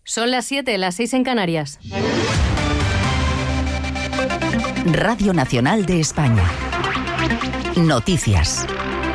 Son las 7, las 6 en Canarias. Radio Nacional de España. Noticias.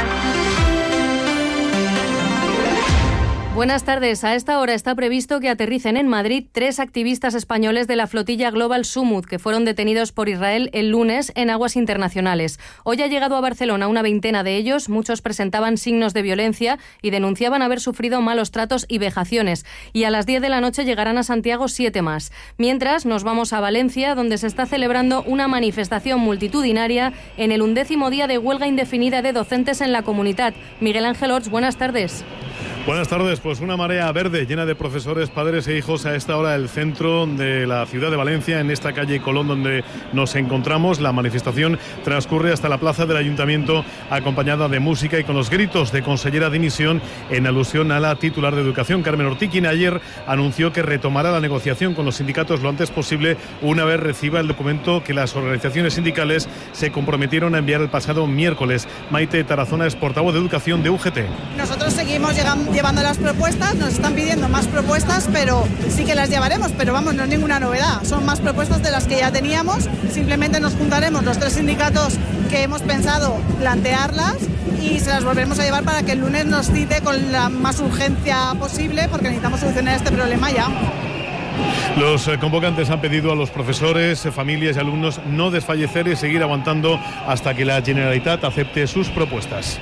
Buenas tardes. A esta hora está previsto que aterricen en Madrid 3 activistas españoles de la flotilla Global Sumud, que fueron detenidos por Israel el lunes en aguas internacionales. Hoy ha llegado a Barcelona una veintena de ellos. Muchos presentaban signos de violencia y denunciaban haber sufrido malos tratos y vejaciones. Y a las 10 de la noche llegarán a Santiago 7 más. Mientras, nos vamos a Valencia, donde se está celebrando una manifestación multitudinaria en el 11º día de huelga indefinida de docentes en la comunidad. Miguel Ángel Orts, buenas tardes. Buenas tardes. Pues una marea verde llena de profesores, padres e hijos a esta hora del centro de la ciudad de Valencia, en esta calle Colón donde nos encontramos. La manifestación transcurre hasta la plaza del Ayuntamiento, acompañada de música y con los gritos de consellera dimisión en alusión a la titular de Educación, Carmen Ortí, quien ayer anunció que retomará la negociación con los sindicatos lo antes posible una vez reciba el documento que las organizaciones sindicales se comprometieron a enviar el pasado miércoles. Maite Tarazona es portavoz de Educación de UGT. Nosotros seguimos llevando las propuestas, nos están pidiendo más propuestas, pero sí que las llevaremos, pero vamos, no es ninguna novedad, son más propuestas de las que ya teníamos. Simplemente nos juntaremos los 3 sindicatos que hemos pensado plantearlas y se las volveremos a llevar para que el lunes nos cite con la más urgencia posible, porque necesitamos solucionar este problema ya. Los convocantes han pedido a los profesores, familias y alumnos no desfallecer y seguir aguantando hasta que la Generalitat acepte sus propuestas.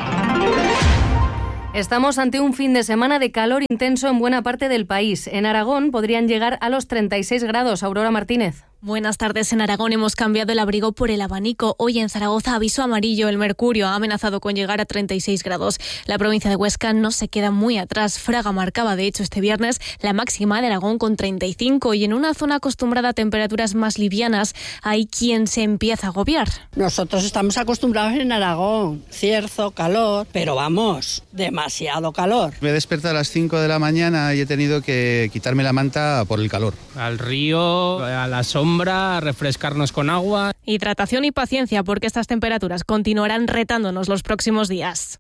Estamos ante un fin de semana de calor intenso en buena parte del país. En Aragón podrían llegar a los 36 grados. Aurora Martínez. Buenas tardes. En Aragón hemos cambiado el abrigo por el abanico. Hoy en Zaragoza, aviso amarillo. El mercurio ha amenazado con llegar a 36 grados. La provincia de Huesca no se queda muy atrás. Fraga marcaba, de hecho, este viernes la máxima de Aragón con 35 y en una zona acostumbrada a temperaturas más livianas hay quien se empieza a agobiar. Nosotros estamos acostumbrados en Aragón. Cierzo, calor, pero vamos, demasiado calor. Me he despertado a las 5 de la mañana y he tenido que quitarme la manta por el calor. Al río, a la sombra, a refrescarnos con agua. Hidratación y paciencia, porque estas temperaturas continuarán retándonos los próximos días.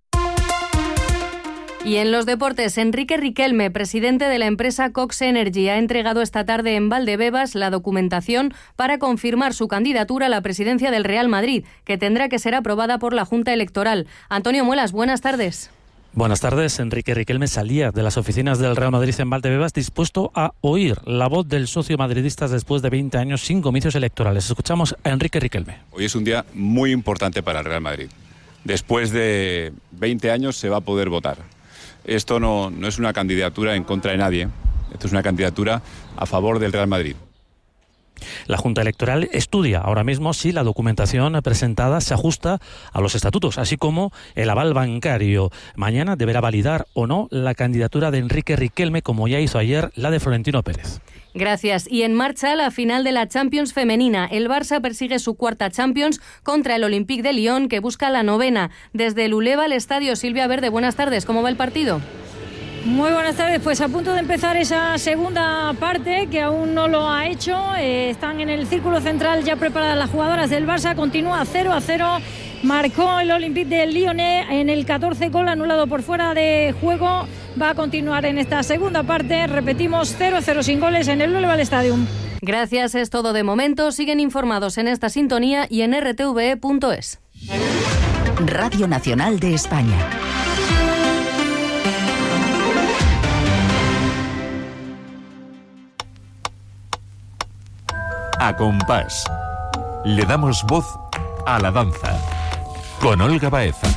Y en los deportes, Enrique Riquelme, presidente de la empresa Cox Energy, ha entregado esta tarde en Valdebebas la documentación para confirmar su candidatura a la presidencia del Real Madrid, que tendrá que ser aprobada por la Junta Electoral. Antonio Muelas, buenas tardes. Buenas tardes. Enrique Riquelme salía de las oficinas del Real Madrid en Valdebebas dispuesto a oír la voz del socio madridista después de 20 años sin comicios electorales. Escuchamos a Enrique Riquelme. Hoy es un día muy importante para el Real Madrid. Después de 20 años se va a poder votar. Esto no es una candidatura en contra de nadie. Esto es una candidatura a favor del Real Madrid. La Junta Electoral estudia ahora mismo si la documentación presentada se ajusta a los estatutos, así como el aval bancario. Mañana deberá validar o no la candidatura de Enrique Riquelme, como ya hizo ayer la de Florentino Pérez. Gracias. Y en marcha la final de la Champions femenina. El Barça persigue su cuarta Champions contra el Olympique de Lyon, que busca la 9ª. Desde el Uleva al estadio, Silvia Verde, buenas tardes. ¿Cómo va el partido? Muy buenas tardes, pues a punto de empezar esa segunda parte que aún no lo ha hecho. Están en el círculo central ya preparadas las jugadoras del Barça. Continúa 0-0. Marcó el Olympique de Lyon en el 14, gol anulado por fuera de juego. Va a continuar en esta segunda parte. Repetimos, 0-0 sin goles en el Uleva Stadium. Gracias, es todo de momento. Siguen informados en esta sintonía y en rtve.es. Radio Nacional de España. A compás. Le damos voz a la danza. Con Olga Baeza.